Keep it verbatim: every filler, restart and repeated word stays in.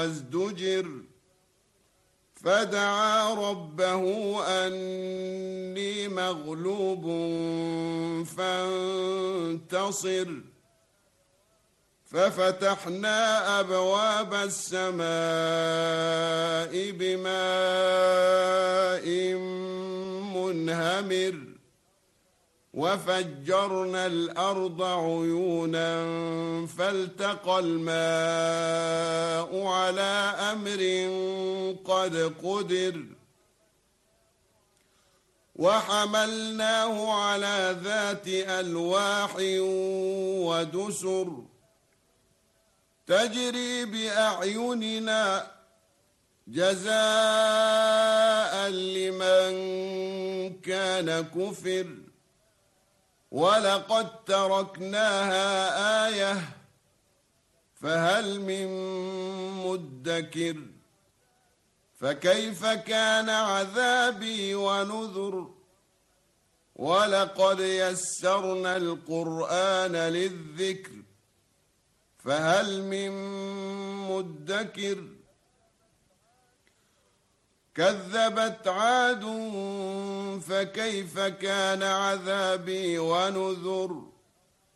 وازدجر فدعا ربه أني مغلوب فانتصر ففتحنا أبواب السماء بماء منهمر وفجرنا الأرض عيونا فالتقى الماء على أمر قد قدر وحملناه على ذات ألواح ودسر تجري بأعيننا جزاء لمن كان كفر ولقد تركناها آية فهل من مدكر فكيف كان عذابي ونذر ولقد يسرنا القرآن للذكر فهل من مدكر كذبت عاد فكيف كان عذابي ونذر